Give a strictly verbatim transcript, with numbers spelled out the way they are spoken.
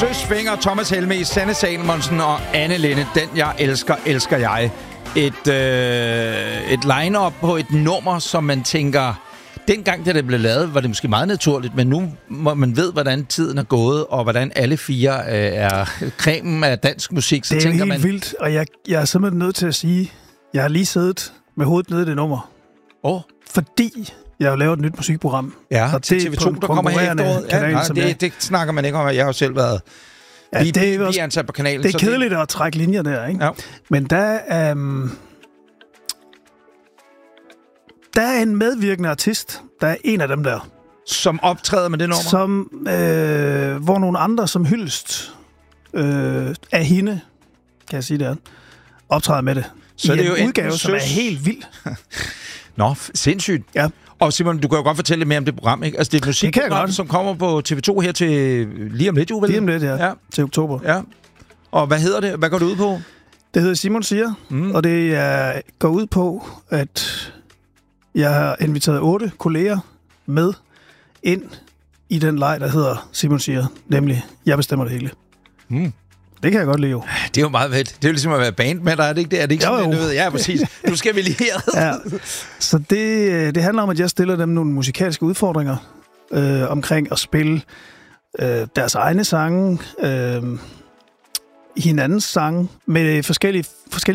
Søs Fenger, Thomas Helmig, Sanne Salomonsen og Anne Linnet. Den, jeg elsker, elsker jeg. Et, øh, et line-up på et nummer, som man tænker... Dengang, da det blev lavet, var det måske meget naturligt, men nu må man ved, hvordan tiden er gået, og hvordan alle fire øh, er cremen af dansk musik, så det er tænker helt man... vildt, og jeg, jeg er simpelthen nødt til at sige, jeg har lige siddet med hovedet nede i det nummer. Åh. Oh. Fordi jeg har lavet et nyt musikprogram. Ja, og til T V to, der kommer her efteråret. Ja, nej, det, det, det snakker man ikke om, jeg har jo selv været... Ja, vi, det er, vi er ansat på kanalen. Det er kedeligt det... at trække linjer der, ikke? Ja. Men der, um, der er en medvirkende artist, der er en af dem der. Som optræder med det nummer? Som, øh, hvor nogle andre som hyldest øh, af hende, kan jeg sige det, optræder med det. Så I det er en jo udgave, søs... som er helt vild. Nå, sindssygt. Ja. Og Simon, du kan jo godt fortælle lidt mere om det program, ikke? Altså, det er musik, det program, som kommer på T V to her til lige om lidt, jo vel? Lige om lidt, ja. ja. Til oktober. Ja. Og hvad hedder det? Hvad går det ud på? Det hedder Simon Siger, mm. og det er, går ud på, at jeg har inviteret otte kolleger med ind i den leg, der hedder Simon Siger, nemlig Jeg bestemmer det hele. Mm. Det kan jeg godt lide jo. Det er jo meget fedt. Det er jo ligesom at være band med dig, er det ikke det? Er det ikke sådan, det, ja, præcis. Du skal vi lige her. Ja. Så det, det handler om, at jeg stiller dem nogle musikalske udfordringer øh, omkring at spille øh, deres egne sange, øh, hinandens sange, med forskellige, forskellige